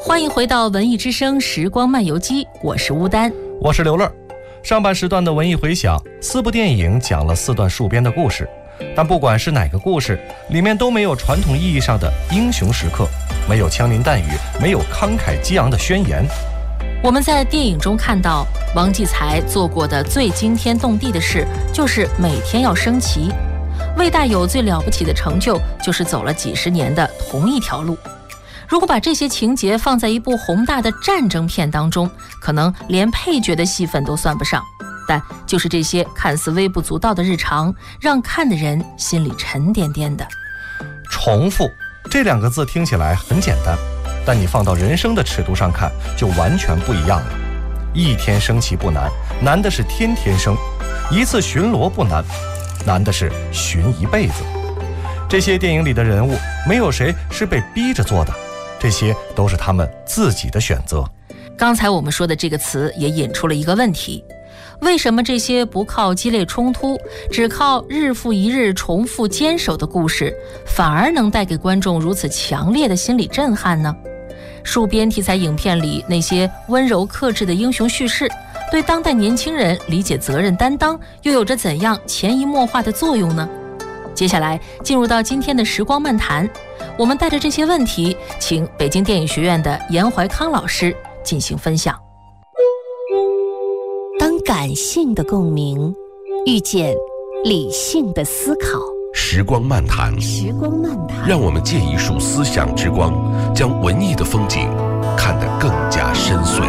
欢迎回到文艺之声时光漫游记，我是乌丹， 我是刘乐。上半时段的文艺回响，4部电影讲了4段戍边的故事，但不管是哪个故事，里面都没有传统意义上的英雄时刻，没有枪林弹雨，没有慷慨激昂的宣言。 我们在电影中看到王继才做过的最惊天动地的事，就是每天要升旗。魏大有最了不起的成就，就是走了几10年的同一条路。如果把这些情节放在一部宏大的战争片当中，可能连配角的戏份都算不上，但就是这些看似微不足道的日常，让看的人心里沉甸甸的。 重复这2个字听起来很简单，但你放到人生的尺度上看，就完全不一样了。一天升旗不难，难的是天天升；一次巡逻不难，难的是巡一辈子。这些电影里的人物，没有谁是被逼着做的，这些都是他们自己的选择。 刚才我们说的这个词也引出了一个问题，为什么这些不靠激烈冲突，只靠日复一日重复坚守的故事，反而能带给观众如此强烈的心理震撼呢？戍边题材影片里那些温柔克制的英雄叙事，对当代年轻人理解责任担当又有着怎样潜移默化的作用呢？接下来进入到今天的时光漫谈，我们带着这些问题，请北京电影学院的严怀康老师进行分享。 当感性的共鸣遇见理性的思考， 时光漫谈，让我们借一束思想之光，将文艺的风景看得更加深邃。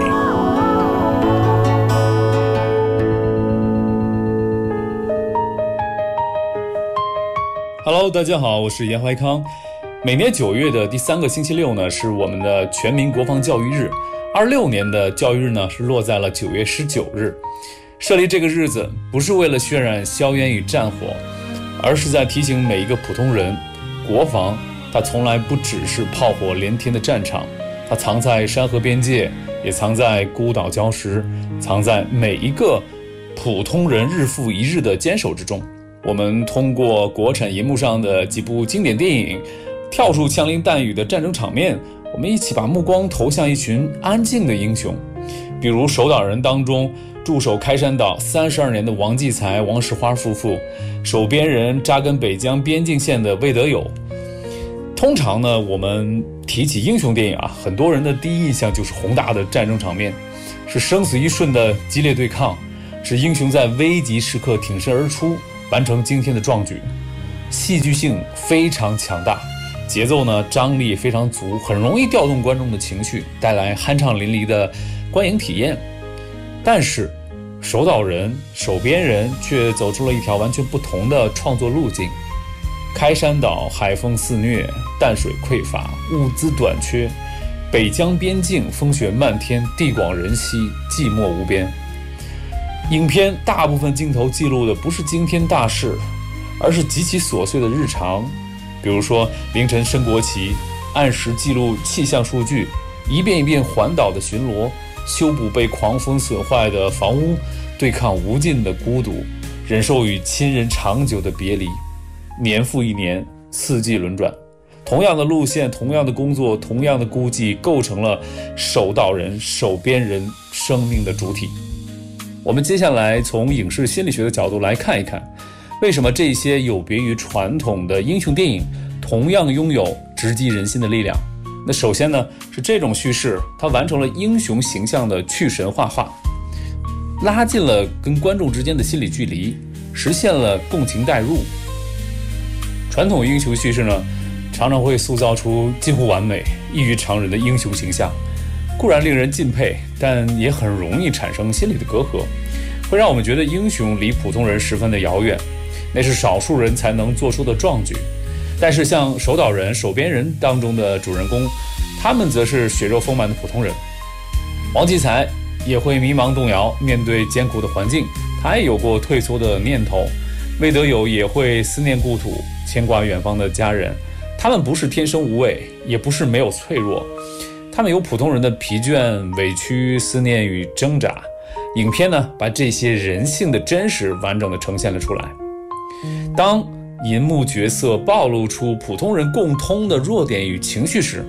Hello， 大家好，我是严怀康。每年9月的第3个星期六呢，是我们的全民国防教育日。26年的教育日呢，是落在了9月19日。设立这个日子，不是为了渲染硝烟与战火，而是在提醒每一个普通人，国防它从来不只是炮火连天的战场，它藏在山河边界，也藏在孤岛礁石，藏在每一个普通人日复一日的坚守之中。我们通过国产银幕上的几部经典电影，跳出枪林弹雨的战争场面，我们一起把目光投向一群安静的英雄。比如《守岛人》当中驻守开山岛32年的王继才、王石花夫妇，守边人扎根北疆边境线的魏德友。通常呢，我们提起英雄电影很多人的第一印象就是宏大的战争场面，是生死一瞬的激烈对抗，是英雄在危急时刻挺身而出，完成惊天的壮举，戏剧性非常强大，节奏呢张力非常足，很容易调动观众的情绪，带来酣畅淋漓的观影体验。但是守岛人、守边人却走出了一条完全不同的创作路径。开山岛海风肆虐，淡水匮乏，物资短缺，北疆边境风雪漫天，地广人稀，寂寞无边。影片大部分镜头记录的不是惊天大事，而是极其琐碎的日常，比如说凌晨升国旗，按时记录气象数据，一遍一遍环岛的巡逻，修补被狂风损坏的房屋，对抗无尽的孤独，忍受与亲人长久的别离。年复一年，四季轮转，同样的路线，同样的工作，同样的孤寂，构成了守岛人、守边人生命的主体。我们接下来从影视心理学的角度来看一看，为什么这些有别于传统的英雄电影同样拥有直击人心的力量。那首先呢，是这种叙事它完成了英雄形象的去神话化，拉近了跟观众之间的心理距离，实现了共情代入。传统英雄叙事呢，常常会塑造出近乎完美、异于常人的英雄形象，固然令人敬佩，但也很容易产生心理的隔阂，会让我们觉得英雄离普通人十分的遥远，那是少数人才能做出的壮举。但是像守岛人、守边人当中的主人公，他们则是血肉丰满的普通人。王继才也会迷茫动摇，面对艰苦的环境，他也有过退缩的念头。魏德友也会思念故土，牵挂远方的家人。他们不是天生无畏，也不是没有脆弱，他们有普通人的疲倦、委屈、思念与挣扎。影片呢，把这些人性的真实完整地呈现了出来。当银幕角色暴露出普通人共通的弱点与情绪时，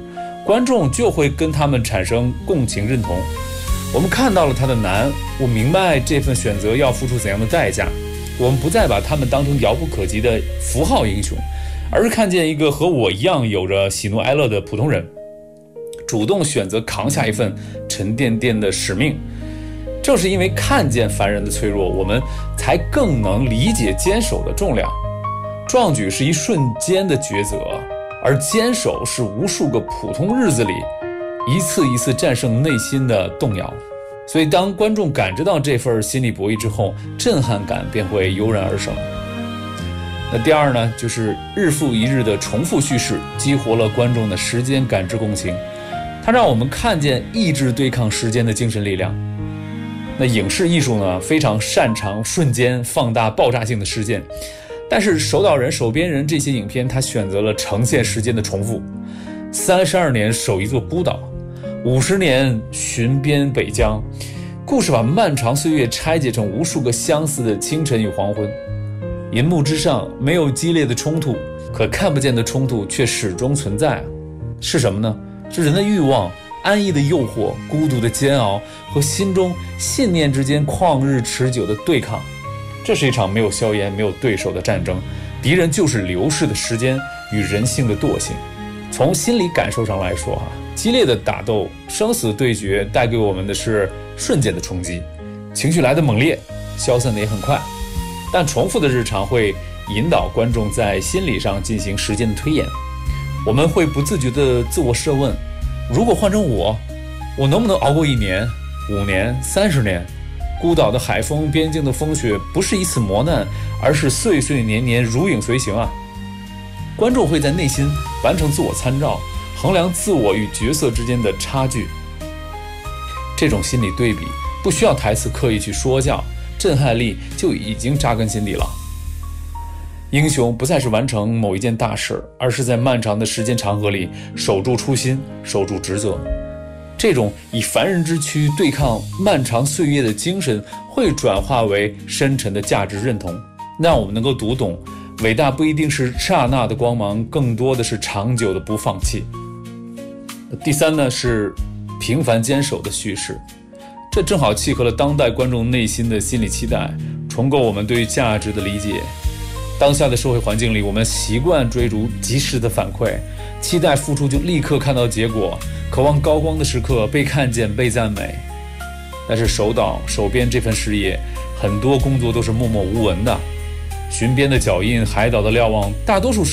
观众就会跟他们产生共情认同。我们看到了他的难，我明白这份选择要付出怎样的代价。我们不再把他们当成遥不可及的符号英雄，而是看见一个和我一样有着喜怒哀乐的普通人，主动选择扛下一份沉甸甸的使命。正是因为看见凡人的脆弱，我们才更能理解坚守的重量。壮举是一瞬间的抉择，而坚守是无数个普通日子里一次一次战胜内心的动摇。所以当观众感知到这份心理博弈之后，震撼感便会油然而生。那第二呢，就是日复一日的重复叙事激活了观众的时间感知共情，它让我们看见意志对抗时间的精神力量。那影视艺术呢，非常擅长瞬间放大爆炸性的事件，但是手导人、手编人这些影片，它选择了呈现时间的重复。32年守一座孤岛，50年巡边北疆，故事把漫长岁月拆解成无数个相似的清晨与黄昏。银幕之上没有激烈的冲突，可看不见的冲突却始终存在。是什么呢？是人的欲望、安逸的诱惑、孤独的煎熬和心中信念之间旷日持久的对抗。这是一场没有硝烟、没有对手的战争，敌人就是流逝的时间与人性的惰性。从心理感受上来说激烈的打斗、生死对决带给我们的是瞬间的冲击，情绪来得猛烈，消散的也很快。但重复的日常会引导观众在心理上进行时间的推演，我们会不自觉地自我设问，如果换成我能不能熬过1年、5年、30年？孤岛的海风、边境的风雪不是一次磨难，而是岁岁年年如影随形啊！观众会在内心完成自我参照，衡量自我与角色之间的差距。这种心理对比不需要台词刻意去说教，震撼力就已经扎根心底了。英雄不再是完成某一件大事，而是在漫长的时间长河里守住初心，守住职责。这种以凡人之躯对抗漫长岁月的精神，会转化为深沉的价值认同，让我们能够读懂，伟大不一定是刹那的光芒，更多的是长久的不放弃。第三呢，是平凡坚守的叙事，这正好契合了当代观众内心的心理期待，重构我们对价值的理解。当下的社会环境里，我们习惯追逐及时的反馈，期待付出就立刻看到结果，渴望高光的时刻被看见、被赞美。但是手导、手编这份事业，很多工作都是默默无闻的。巡边的脚印、海岛的瞭望，大多数时